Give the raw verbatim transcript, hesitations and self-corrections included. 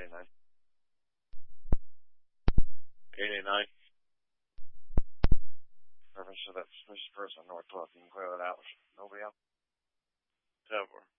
eighty-nine. eighty-nine. Perfect. So that's suspicious person, North twelfth. You can clear that out. Nobody else? ten four.